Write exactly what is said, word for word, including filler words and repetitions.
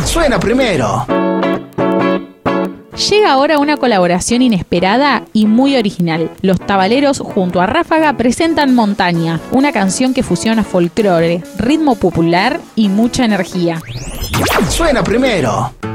Suena primero. Llega ahora una colaboración inesperada y muy original. Los Tabaleros junto a Ráfaga presentan Montaña, una canción que fusiona folclore, ritmo popular y mucha energía. Suena primero.